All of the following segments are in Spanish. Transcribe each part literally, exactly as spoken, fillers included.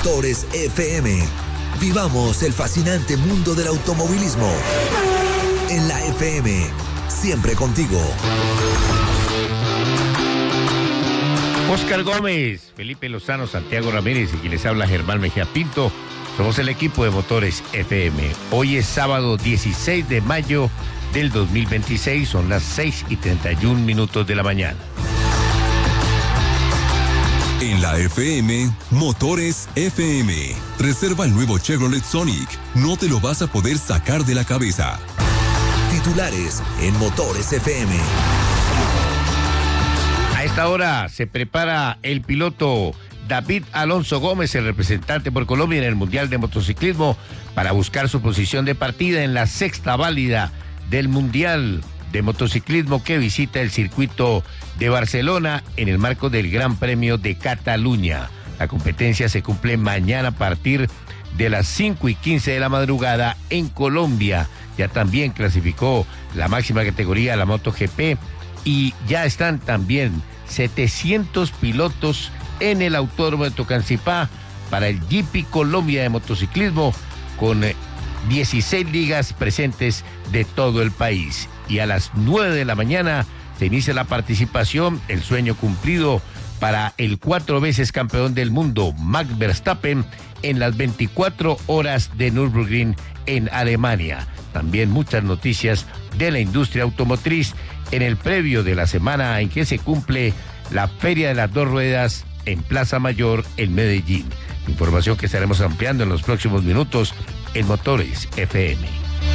Motores F M. Vivamos el fascinante mundo del automovilismo. En la F M, siempre contigo. Oscar Gómez, Felipe Lozano, Santiago Ramírez y quien les habla Germán Mejía Pinto. Somos el equipo de Motores F M. Hoy es sábado dieciséis de mayo del dos mil veintiséis. Son las seis y treinta y un minutos de la mañana. En la F M, Motores F M. Reserva el nuevo Chevrolet Sonic. No te lo vas a poder sacar de la cabeza. Titulares en Motores F M. A esta hora se prepara el piloto David Alonso Gómez, el representante por Colombia en el Mundial de Motociclismo, para buscar su posición de partida en la sexta válida del Mundial de Motociclismo que visita el circuito de Barcelona en el marco del Gran Premio de Cataluña. La competencia se cumple mañana a partir de las cinco y quince de la madrugada en Colombia. Ya también clasificó la máxima categoría, la MotoGP, y ya están también setecientos pilotos en el Autódromo de Tocancipá para el G P Colombia de motociclismo, con dieciséis ligas presentes de todo el país. Y a las nueve de la mañana se inicia la participación, el sueño cumplido para el cuatro veces campeón del mundo, Max Verstappen, en las veinticuatro horas de Nürburgring en Alemania. También muchas noticias de la industria automotriz en el previo de la semana en que se cumple la Feria de las Dos Ruedas en Plaza Mayor en Medellín. Información que estaremos ampliando en los próximos minutos en Motores F M.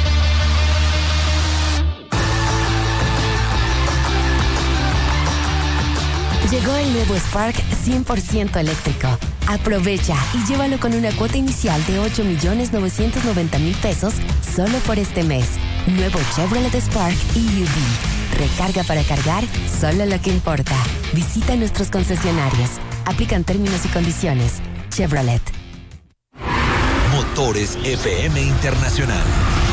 Llegó el nuevo Spark cien por ciento eléctrico. Aprovecha y llévalo con una cuota inicial de ocho millones novecientos noventa mil pesos solo por este mes. Nuevo Chevrolet Spark E U V. Recarga para cargar solo lo que importa. Visita nuestros concesionarios. Aplican términos y condiciones. Chevrolet. Motores F M Internacional.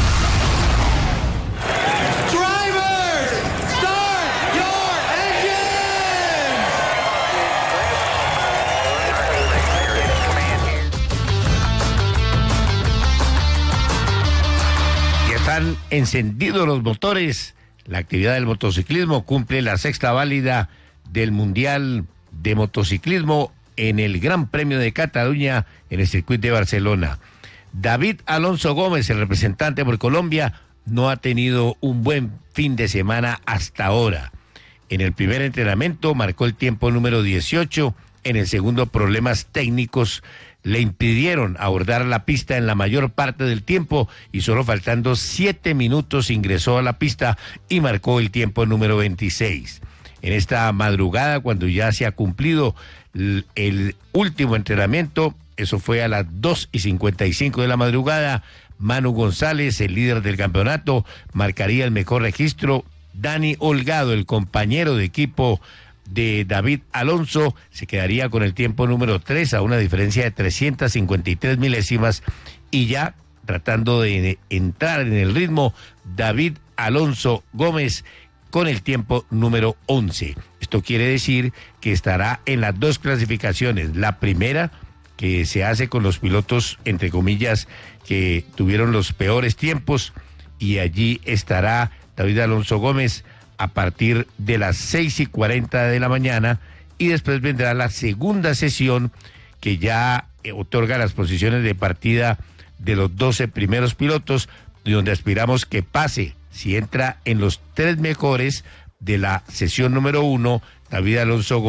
Están encendidos los motores. La actividad del motociclismo cumple la sexta válida del Mundial de Motociclismo en el Gran Premio de Cataluña en el circuito de Barcelona. David Alonso Gómez, el representante por Colombia, no ha tenido un buen fin de semana hasta ahora. En el primer entrenamiento marcó el tiempo número dieciocho, en el segundo problemas técnicos le impidieron abordar la pista en la mayor parte del tiempo y solo faltando siete minutos ingresó a la pista y marcó el tiempo número veintiséis. En esta madrugada, cuando ya se ha cumplido el, el último entrenamiento, eso fue a las dos y cincuenta y cinco de la madrugada, Manu González, el líder del campeonato, marcaría el mejor registro. Dani Holgado, el compañero de equipo de David Alonso, se quedaría con el tiempo número tres a una diferencia de trescientas cincuenta y tres milésimas, y ya tratando de entrar en el ritmo, David Alonso Gómez con el tiempo número once. Esto quiere decir que estará en las dos clasificaciones. La primera, que se hace con los pilotos, entre comillas, que tuvieron los peores tiempos, y allí estará David Alonso Gómez a partir de las seis y cuarenta de la mañana, y después vendrá la segunda sesión que ya eh, otorga las posiciones de partida de los doce primeros pilotos, y donde aspiramos que pase, si entra en los tres mejores de la sesión número uno, David Alonso Gómez.